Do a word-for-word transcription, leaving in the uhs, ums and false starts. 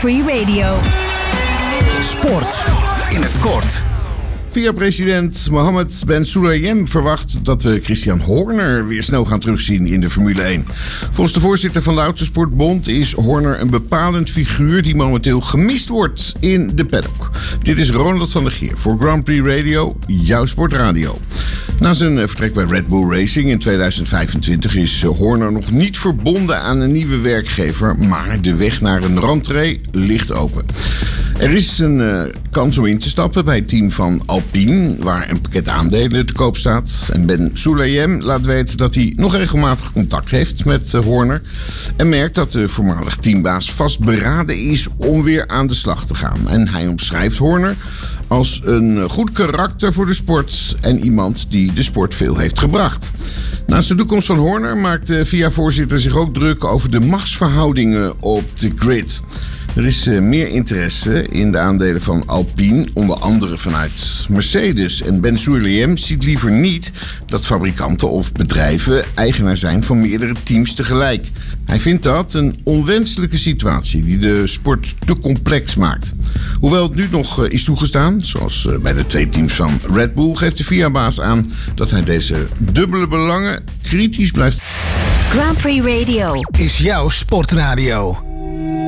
Prix Radio. Sport in het kort. V I A-president Mohammed Ben Sulayem verwacht dat we Christian Horner weer snel gaan terugzien in de Formule één. Volgens de voorzitter van de Autosportbond is Horner een bepalend figuur die momenteel gemist wordt in de paddock. Dit is Ronald van der Geer voor Grand Prix Radio, jouw sportradio. Na zijn vertrek bij Red Bull Racing in tweeduizend vijfentwintig is Horner nog niet verbonden aan een nieuwe werkgever, maar de weg naar een rentree ligt open. Er is een uh, kans om in te stappen bij het team van Alpine, waar een pakket aandelen te koop staat. En Ben Sulayem laat weten dat hij nog regelmatig contact heeft met uh, Horner. En merkt dat de voormalig teambaas vastberaden is om weer aan de slag te gaan. En hij omschrijft Horner als een goed karakter voor de sport en iemand die de sport veel heeft gebracht. Naast de toekomst van Horner maakt de V I A-voorzitter zich ook druk over de machtsverhoudingen op de grid. Er is uh, meer interesse in de aandelen van Alpine, onder andere vanuit Mercedes. En Ben Sulayem ziet liever niet dat fabrikanten of bedrijven eigenaar zijn van meerdere teams tegelijk. Hij vindt dat een onwenselijke situatie die de sport te complex maakt. Hoewel het nu nog uh, is toegestaan, zoals uh, bij de twee teams van Red Bull, geeft de V I A-baas aan dat hij deze dubbele belangen kritisch blijft. Grand Prix Radio Is jouw sportradio.